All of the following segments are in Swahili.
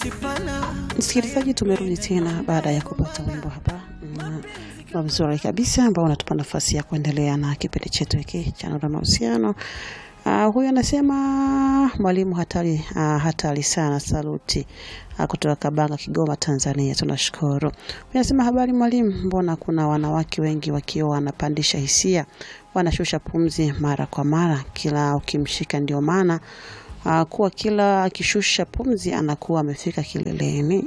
Msikilizaji, tumerudi tena baada ya kupata wimbo hapa mzuri kabisa ambao unatupa nafasi ya kuendelea na kipindi chetu hiki cha Nuru ya Mahusiano. Huyu anasema mwalimu hatari sana, saluti kutoka Kabanga, Kigoma, Tanzania. Tunashukuru. Huyu anasema habari mwalimu, mbona kuna wanawake wengi wakiwa wanapandisha hisia, wanashusha pumzi mara kwa mara, kila ukimshika ndio maana kuwa kila akishusha pumzi anakuwa amefika kileleni.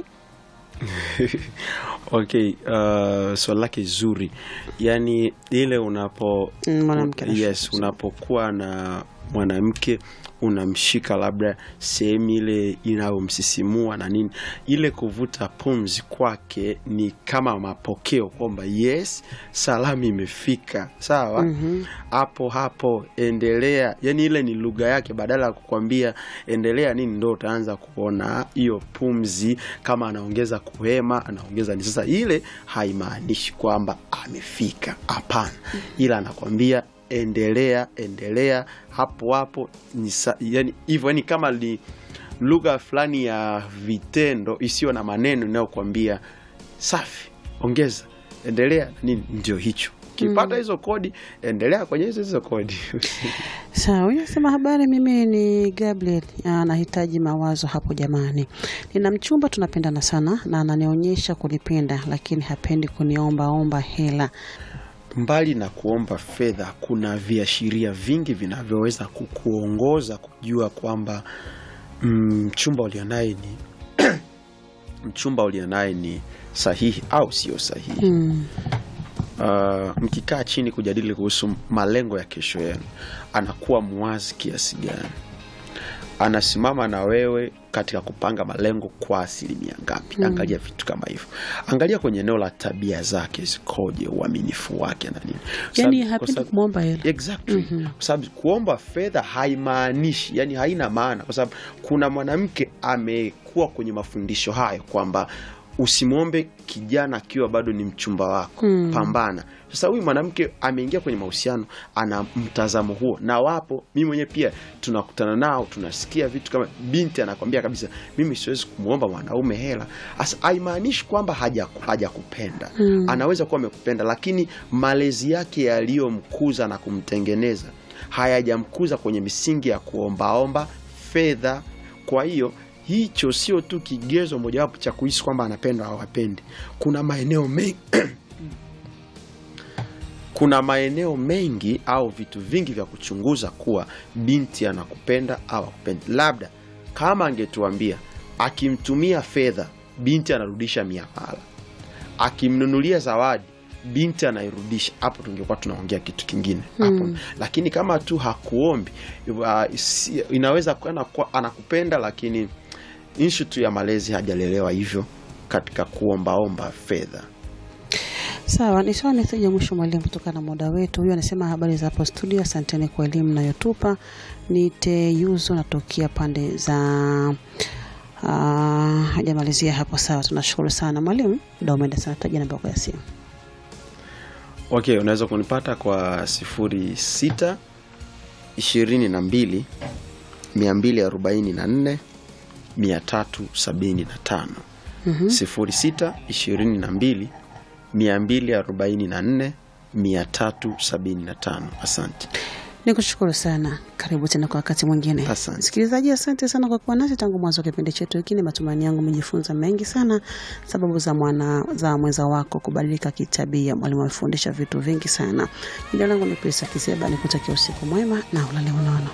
Okay, swali lake zuri. Yani ile unapokuwa na mwanamke unamshika labda sehemu ile inayomsisimua na nini, ile kuvuta pumzi kwake ni kama mapokeo kwamba yes, salamu imefika, sawa. Hapo endelea, yani ile ni lugha yake, badala ya kukwambia endelea nini ndo utaanza kuona hiyo pumzi kama anaongeza kuhema, anaongeza ni sasa. Ile haimaanishi kwamba amefika, hapana, ila anakwambia endelea hapo yani hivyo, yani kama ni lugha fulani ya vitendo isiyo na maneno inayokuambia safi, ongeza, endelea nini, ndio hicho. Kipata hizo kodi, endelea kwenye hizo kodi. Sawa, unasema habari, mimi ni Gabriel, nahitaji mawazo hapo jamani. Nina mchumba tunapendana sana na ananionyesha kunipenda, lakini hapendi kuniomba hela. Mbali na kuomba fedha, kuna viashiria vingi vinavyoweza kukuongoza kujua kwamba mchumba ulionaye ni sahihi au sio sahihi. Mkikaa chini kujadili kuhusu malengo ya kesho yenu, anakuwa muwazi kiasi gani? Anasimama na wewe katika kupanga malengo kwa asilimia ngapi? Angalia vitu kama hivyo. Angalia kwenye eneo la tabia zake zikoje, uaminifu wake na nini. Yani hapendi kumwomba hela. Exactly. Kwa sababu kuomba fedha haimaanishi, yani haina maana, kwa sababu kuna mwanamke amekuwa kwenye mafundisho hayo kwamba usimwombe kijana akiwa bado ni mchumba wako, pambana. Sasa huyu mwanamke ameingia kwenye mahusiano, ana mtazamo huo, na wapo, mimi mwenyewe pia tunakutana nao, tunasikia vitu kama binti anakwambia kabisa, mimi siwezi kumuomba mwanaume hela. Asa haimaanishi kwamba hajakupenda. Anaweza kuwa amekupenda, lakini malezi yake yaliyomkuza na kumtengeneza hayajamkuza kwenye misingi ya kuombaomba fedha. Kwa hiyo hicho sio tu kigezo mojawapo cha kuhisi kwamba anapenda au hapendi. Kuna maeneo mengi au vitu vingi vya kuchunguza kuwa binti anakupenda au hakupendi. Labda kama angetuambia akimtumia fedha binti anarudisha miamala, akimnunulia zawadi binti anairudisha, hapo tungekuwa tunaongea kitu kingine hapo. Lakini kama tu hakuombi, inaweza kuwa anakupenda, lakini issue tu ya malezi hajalelewa hivyo katika kuombaomba fedha. Sawa, ni sawa. Message mwisho mwalimu kutoka na muda wetu. Huyu anasema habari za hapo studio, asanteni kwa elimu nayotupa. Nite Yuzo natokea pande za hajamalizia hapo. Sawa, tunashukuru sana mwalimu. Ndio umeenda sana, taja namba yako ya simu. Okay, unaweza kunipata kwa 06 22 244 375. 06 22 244 375. Asante. Nikushukuru sana. Karibu tena kwa wakati mwingine. Msikilizaji, asante sana kwa kuwa nasi tangu mwanzo wa kipindi chetu hiki. Ni matumaini yangu umejifunza mengi sana, sababu za mwenza wako kubadilika kitabia. Mwalimu amefundisha vitu vingi sana. Jina langu ni Pesa Kiseba, nikutakia usiku mwema na ulale unono.